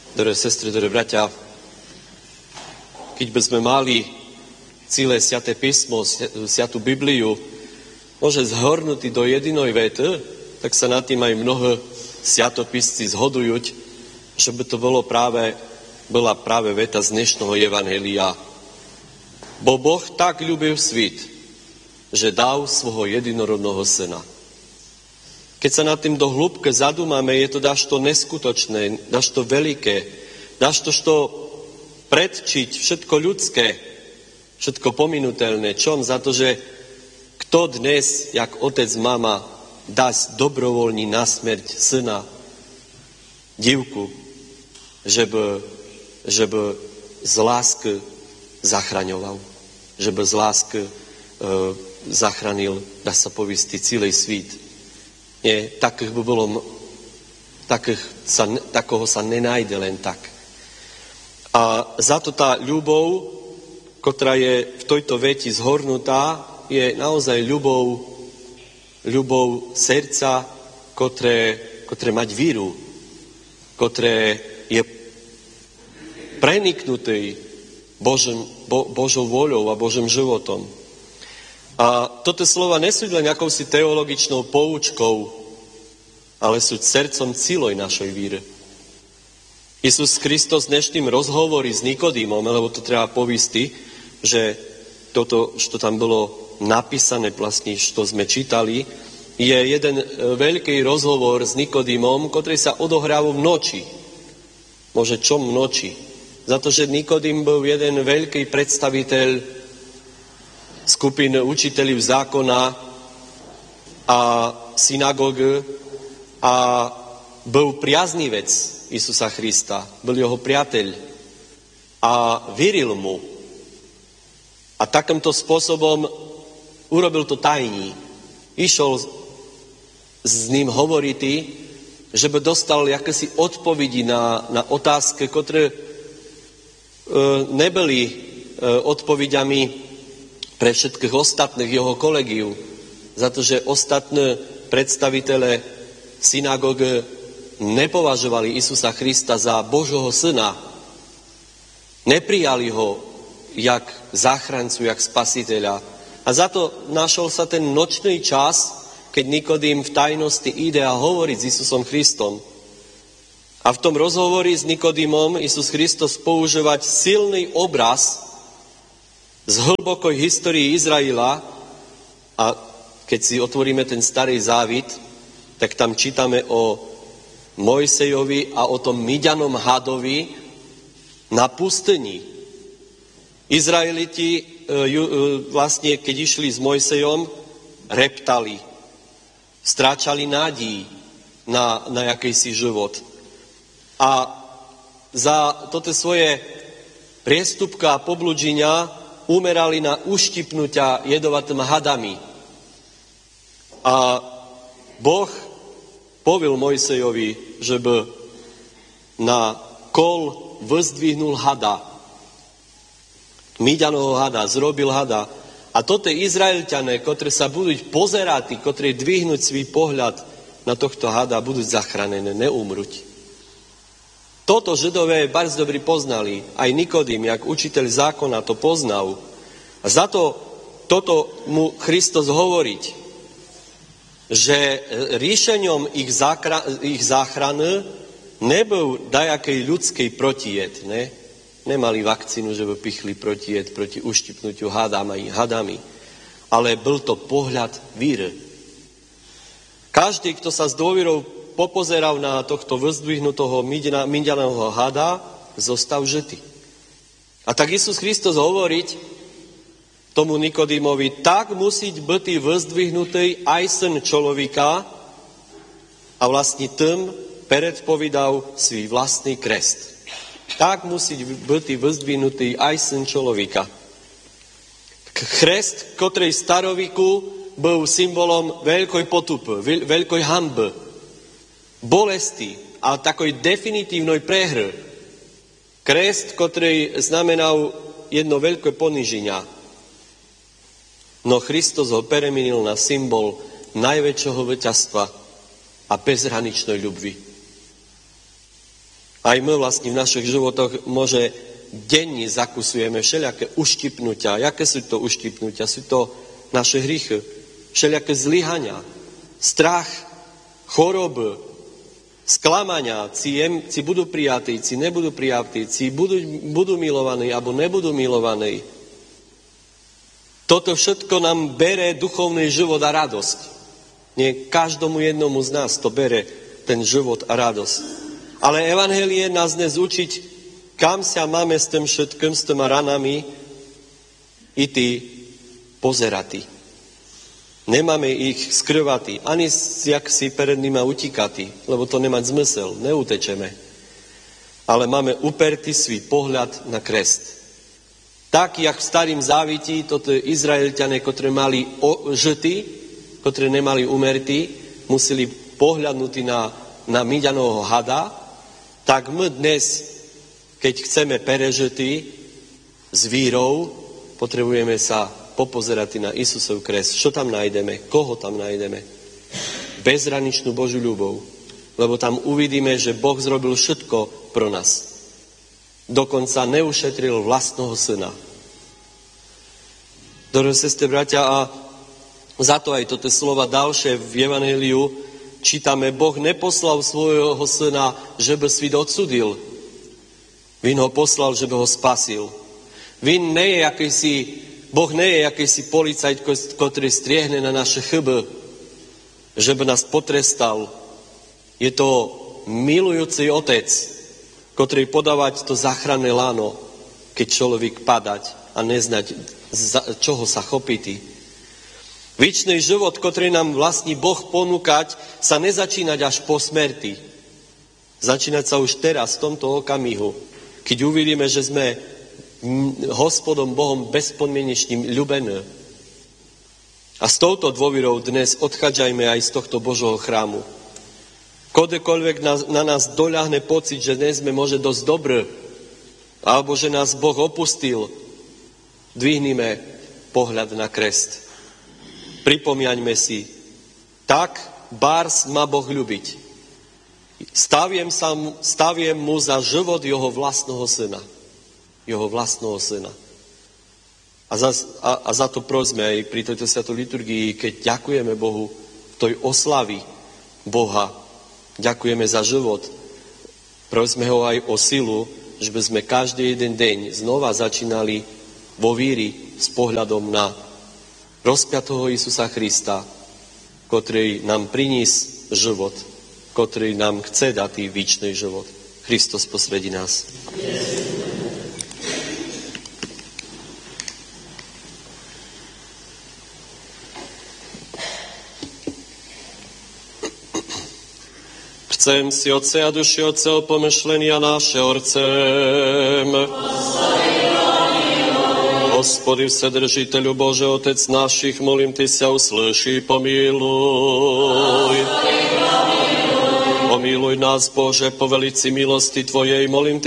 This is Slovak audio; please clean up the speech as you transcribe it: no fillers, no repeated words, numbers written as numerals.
Drahé sestry, drahé bratia, keď by sme mali celé sväté písmo, svätú Bibliu, môže zhrnúť do jedinej vety, tak sa nad tým aj mnoho svätopisci zhodujú, že by to bola práve veta z dnešného evanjelia. Bo Boh tak ľúbil svit, že dal svojho jedinorodného syna. Keď sa nad tým do hĺbke zadúmame, je to dašto neskutočné, dašto veľké, dašto predčiť všetko ľudské, všetko pominutelné. Čom? Za to, že kto dnes, jak otec, mama, dá dobrovoľní na smrť syna, dívku, že by z lásky zachraňoval, že by z lásky zachránil, dá sa povistiť, celý svít. Nie, takoho sa nenájde len tak. A za to tá ľubov, ktorá je v tejto veti zhornutá, je naozaj ľubov srdca, ktoré mať víru, ktoré je preniknutý Božou voľou a Božím životom. A toto slova nesú len akousi teologičnou poučkou, ale sú srdcom celej našej víry. Isus Kristus dnešným rozhovorí s Nikodýmom, lebo to treba povistiť, že toto, čo tam bolo napísané, vlastne, čo sme čítali, je jeden veľký rozhovor s Nikodýmom, ktorý sa odohráva v noči. Môže čom v noči? Za to, že Nikodým bol jeden veľký predstaviteľ skupín učiteľov zákona a synagógy a bol priaznivec Isusa Krista, bol jeho priateľ a veril mu. A takýmto spôsobom urobil to tajní. Išiel s ním hovoriť, že by dostal jakési odpovedi na otázky, ktoré neboli odpovedami pre všetkých ostatných jeho kolegiu, za to, že ostatné predstavitele synagógy nepovažovali Isusa Krista za Božieho syna. Neprijali ho jak záchrancu, jak spasiteľa. A za to našol sa ten nočný čas, keď Nikodým v tajnosti ide a hovorí s Isusom Kristom. A v tom rozhovori s Nikodýmom Isus Kristus používať silný obraz z hlbokoj histórii Izraela, a keď si otvoríme ten starý závit, tak tam čítame o Mojsejovi a o tom Miďanom hadovi na pustini. Izraeliti vlastne, keď išli s Mojsejom, reptali, stráčali nádej na jakýsi život. A za toto svoje priestupka a pobludženia umerali na uštipnutia jedovatými hadami. A Boh povil Mojsejovi, že by na kol vyzdvihnul hada. Miďanovho hada, zrobil hada. A toto Izraelťané, ktorí sa budú pozerať, ktorí dvihnúť svoj pohľad na tohto hada, budú zachránené, neumruť. Toto Židové bardzo dobrí poznali. Aj Nikodým, jak učiteľ zákona, to poznal. A za to toto mu Kristus hovoriť, že riešením ich záchrany nebol dajakej ľudskej protijed. Ne? Nemali vakcínu, že by pichli protijed proti uštipnutiu hadami. Ale bol to pohľad víry. Každý, kto sa s dôverou popozeral na tohto vyzdvihnutého Miďanovho hada, zostal žitý. A tak Isus Kristus hovoriť tomu Nikodýmovi, tak musí byť vyzdvihnutý aj syn človeka, a vlastne tým predpovedal svoj vlastný krest. Tak musí byť vyzdvihnutý aj syn človeka. Krest, ktorý v staroviku bol symbolom veľkej potupy, veľkej hanby, bolesti a takoj definitívnej prehry. Krest, ktorý znamenal jedno veľké poníženia. No Kristus ho premenil na symbol najväčšieho víťazstva a bezhraničnej ľubvi. Aj my vlastne v našich životoch denne zakusujeme všelijaké uštipnutia. Jaké sú to uštipnutia? Sú to naše hriechy, všelijaké zlyhania, strach, choroby, sklamania, ci budú prijatí, ci nebudú prijatí, ci budú milovaní, alebo nebudú milovaní. Toto všetko nám bere duchovný život a radosť. Nie každomu jednomu z nás to bere ten život a radosť. Ale evanjelie nás dnes učiť, kam sa máme s tým všetkým, s tými ranami ísť pozerati. Nemáme ich skrývati, ani jak si pred nimi utíkati, lebo to nemá zmysel, neutečeme. Ale máme upertý svoj pohľad na krest. Tak, jak v starým záviti, toto Izraelťané, ktorí mali žity, ktorí nemali umrtí, museli pohľadnúť na Miďanovho hada, tak my dnes, keď chceme perežitý s vírou, potrebujeme sa popozerať na Isusov kres. Čo tam nájdeme? Koho tam nájdeme? Bezhraničnú Božiu ľubov. Lebo tam uvidíme, že Boh zrobil všetko pro nás. Dokonca neušetril vlastného syna. Drahé sestry, bratia, a za to aj toto slova ďalšie v Evanjeliu čítame, Boh neposlal svojho syna, že by svet odsudil. Vin ho poslal, že by ho spasil. Boh nie je akýsi policajt, ktorý striehne na naše chyby, že by nás potrestal. Je to milujúci otec, ktorý podávať to záchranné láno, keď človek padať a neznať, čoho sa chopiti. Vičný život, ktorý nám vlastní Boh ponúkať, sa nezačínať až po smrti. Začínať sa už teraz, v tomto okamihu, keď uvidíme, že sme Hospodom Bohom bezpodmienečným ľúbení. A s touto dôverou dnes odchádzajme aj z tohto Božieho chrámu. Kodekoľvek na nás doľahne pocit, že dnes sme môže dosť dobrý, alebo že nás Boh opustil, dvihnime pohľad na krest. Pripomínaňme si, tak bárs má Boh ľúbiť. Staviem mu za život jeho vlastného syna. Jeho vlastného syna. A za to prosme aj pri tejto svätej liturgii, keď ďakujeme Bohu v tej oslavi Boha, ďakujeme za život, prosme ho aj o silu, že by sme každý jeden deň znova začínali vo víri s pohľadom na rozpiatého Isusa Krista, ktorý nám prinies život, ktorý nám chce dať vičný život. Kristus posredí nás. Chcem si Otce a duši Otceho pomyšlenia naše orcem. Hospody Vsedržiteľu Bože, Otec našich, molím Ty sa uslyši, pomíluj. Pomíluj nás, Bože, po velici milosti Tvojej, molím Ty